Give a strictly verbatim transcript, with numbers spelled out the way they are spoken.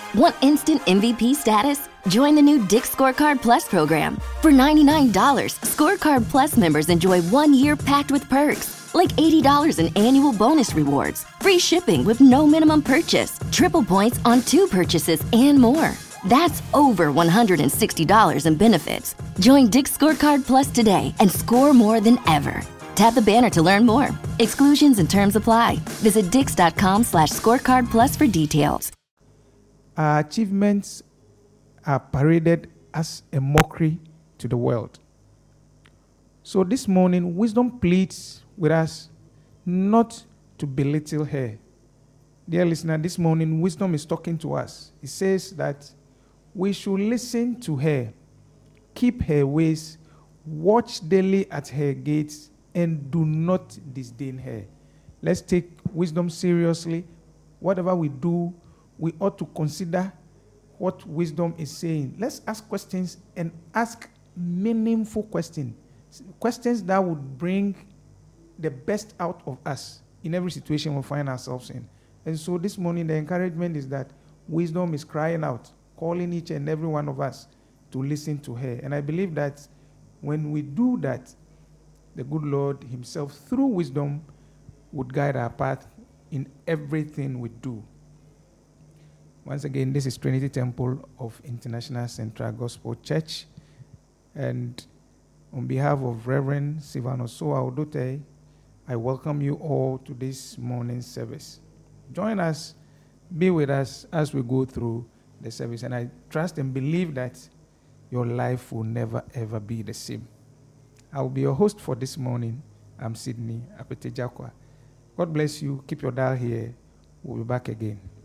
Want instant M V P status? Join the new Dick's Scorecard Plus program. For ninety-nine dollars, Scorecard Plus members enjoy one year packed with perks, like eighty dollars in annual bonus rewards, free shipping with no minimum purchase, triple points on two purchases, and more. That's over one hundred sixty dollars in benefits. Join Dick's Scorecard Plus today and score more than ever. Tap the banner to learn more. Exclusions and terms apply. Visit dix.com slash scorecard plus for details. Our achievements are paraded as a mockery to the world. So this morning, wisdom pleads with us not to belittle her. Dear listener, this morning, wisdom is talking to us. It says that we should listen to her, keep her ways, watch daily at her gates, and do not disdain her. Let's take wisdom seriously. Whatever we do, we ought to consider what wisdom is saying. Let's ask questions and ask meaningful questions. Questions that would bring the best out of us in every situation we find ourselves in. And so this morning, the encouragement is that wisdom is crying out, calling each and every one of us to listen to her. And I believe that when we do that, the good Lord himself, through wisdom, would guide our path in everything we do. Once again, this is Trinity Temple of International Central Gospel Church. And on behalf of Reverend Silvano Soa Odote, I welcome you all to this morning's service. Join us, be with us as we go through the service. And I trust and believe that your life will never, ever be the same. I will be your host for this morning. I'm Sydney Apetejakwa. God bless you. Keep your dial here. We'll be back again.